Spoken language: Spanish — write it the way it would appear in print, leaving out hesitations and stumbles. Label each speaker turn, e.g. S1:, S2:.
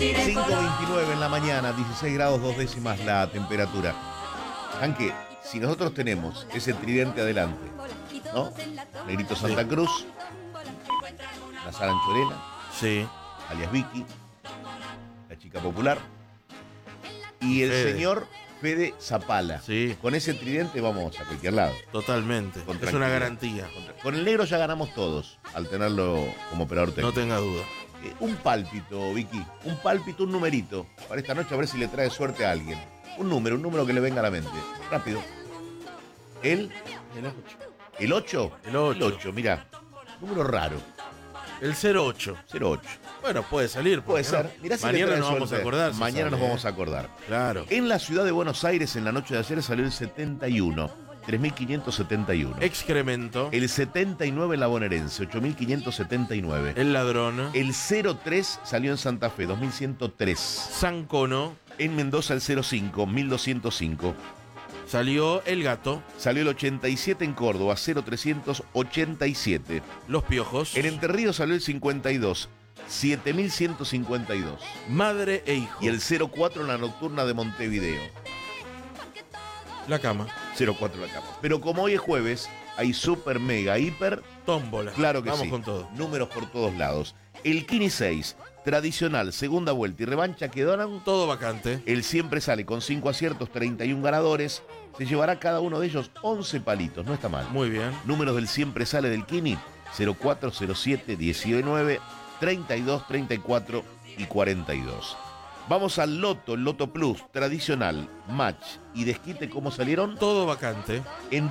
S1: 5:29 en la mañana, 16 grados 2 décimas la temperatura. Aunque si nosotros tenemos ese tridente adelante, ¿no? Negrito Santa Cruz, la Sara Anchorena,
S2: Sí.
S1: alias Vicky, la chica popular, y el
S2: Fede.
S1: señor Fede Zapala.
S2: Sí.
S1: Con ese tridente vamos a cualquier lado.
S2: Totalmente.
S1: Con
S2: Es una
S1: tranquilidad.
S2: garantía.
S1: Con el negro ya ganamos todos, al tenerlo como operador técnico.
S2: No tenga duda.
S1: Un pálpito, Vicky. Un pálpito, un numerito. Para esta noche a ver si le trae suerte a alguien. Un número que le venga a la mente. Rápido. El 8.
S2: El 8.
S1: Mirá. Número raro.
S2: El 08.
S1: 08.
S2: Bueno, puede salir.
S1: Puede
S2: ¿por qué no?
S1: ser. Mirá si le
S2: Mañana
S1: trae
S2: nos vamos a
S1: suerte.
S2: acordar. si
S1: Mañana
S2: sale,
S1: nos vamos a acordar.
S2: Claro.
S1: En la ciudad de Buenos Aires, en la noche de ayer, salió el 71. 3.571.
S2: Excremento.
S1: El 79 en la bonaerense. 8.579.
S2: El ladrón.
S1: El 03 salió en Santa Fe. 2.103.
S2: Sancono.
S1: En Mendoza el 05, 1205.
S2: Salió el gato.
S1: Salió el 87 en Córdoba, 0387.
S2: Los piojos.
S1: En Entre Ríos salió el 52, 7152.
S2: Madre e hijo.
S1: Y el 04 en la nocturna de Montevideo.
S2: La cama.
S1: 04 la cama. Pero como hoy es jueves, hay super, mega, hiper.
S2: Tómbola.
S1: Claro que
S2: Vamos
S1: sí.
S2: con todo.
S1: Números por todos lados. El Kini 6, tradicional, segunda vuelta y revancha quedaron.
S2: Todo vacante.
S1: El siempre sale con 5 aciertos, 31 ganadores. Se llevará cada uno de ellos 11 palitos, no está mal.
S2: Muy bien.
S1: Números del siempre sale del Kini: 04, 07, 19, 32, 34 y 42. Vamos al Loto, el Loto Plus, tradicional, match y desquite, ¿cómo salieron?
S2: Todo vacante.
S1: En